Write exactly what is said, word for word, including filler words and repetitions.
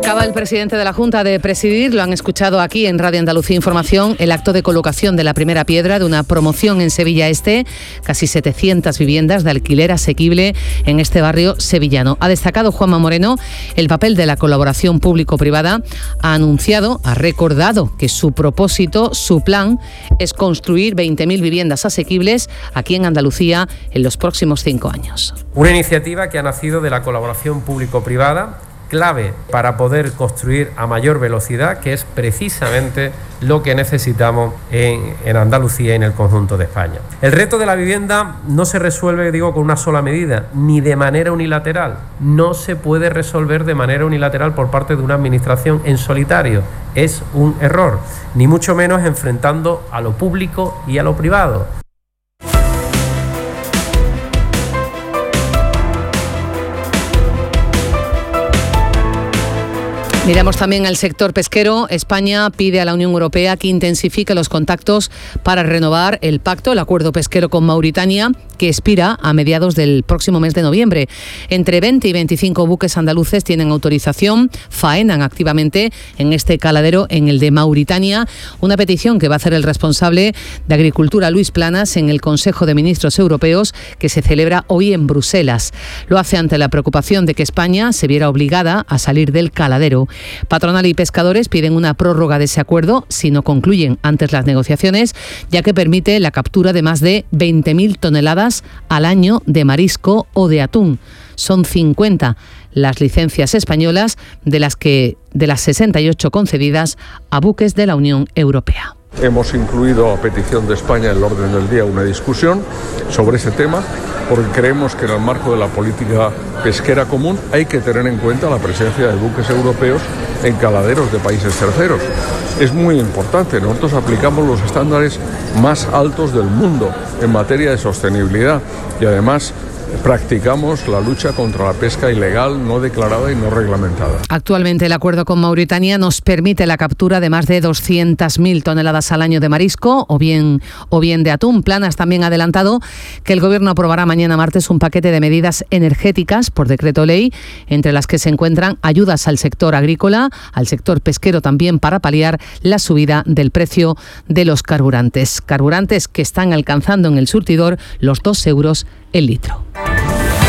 Acaba el presidente de la Junta de presidir, lo han escuchado aquí en Radio Andalucía Información, el acto de colocación de la primera piedra de una promoción en Sevilla Este, casi setecientas viviendas de alquiler asequible en este barrio sevillano. Ha destacado Juanma Moreno el papel de la colaboración público-privada, ha anunciado, ha recordado que su propósito, su plan, es construir veinte mil viviendas asequibles aquí en Andalucía en los próximos cinco años. Una iniciativa que ha nacido de la colaboración público-privada, clave para poder construir a mayor velocidad, que es precisamente lo que necesitamos en, en Andalucía y en el conjunto de España. El reto de la vivienda no se resuelve, digo, con una sola medida, ni de manera unilateral. No se puede resolver de manera unilateral por parte de una administración en solitario. Es un error, ni mucho menos enfrentando a lo público y a lo privado. Miramos también al sector pesquero. España pide a la Unión Europea que intensifique los contactos para renovar el pacto, el acuerdo pesquero con Mauritania, que expira a mediados del próximo mes de noviembre. Entre veinte y veinticinco buques andaluces tienen autorización, faenan activamente en este caladero, en el de Mauritania, una petición que va a hacer el responsable de Agricultura, Luis Planas, en el Consejo de Ministros Europeos que se celebra hoy en Bruselas. Lo hace ante la preocupación de que España se viera obligada a salir del caladero. Patronal y pescadores piden una prórroga de ese acuerdo si no concluyen antes las negociaciones, ya que permite la captura de más de veinte mil toneladas al año de marisco o de atún. Son cincuenta las licencias españolas, de las que de las sesenta y ocho concedidas a buques de la Unión Europea. Hemos incluido, a petición de España, en el orden del día una discusión sobre ese tema, porque creemos que en el marco de la política pesquera común hay que tener en cuenta la presencia de buques europeos en caladeros de países terceros. Es muy importante, nosotros aplicamos los estándares más altos del mundo en materia de sostenibilidad y además practicamos la lucha contra la pesca ilegal, no declarada y no reglamentada. Actualmente el acuerdo con Mauritania nos permite la captura de más de doscientas mil toneladas al año de marisco o bien, o bien de atún. Planas también ha adelantado que el Gobierno aprobará mañana martes un paquete de medidas energéticas por decreto ley, entre las que se encuentran ayudas al sector agrícola, al sector pesquero también, para paliar la subida del precio de los carburantes. Carburantes que están alcanzando en el surtidor los dos euros el litro.